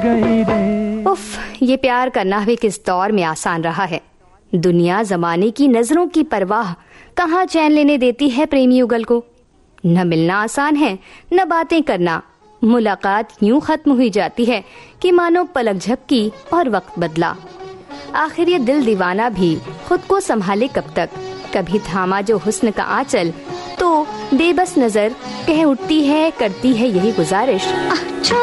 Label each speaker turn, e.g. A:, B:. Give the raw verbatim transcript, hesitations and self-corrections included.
A: गई रे।
B: उफ, ये प्यार करना भी किस दौर में आसान रहा है। दुनिया जमाने की नजरों की परवाह कहाँ चैन लेने देती है प्रेमी युगल को। न मिलना आसान है, न बातें करना। मुलाकात यूं खत्म हुई जाती है कि मानो पलक झपकी और वक्त बदला। आखिर ये दिल दीवाना भी खुद को संभाले कब तक। कभी थामा जो हुस्न का आंचल तो बेबस नजर कह उठती है, करती है यही गुजारिश, अच्छा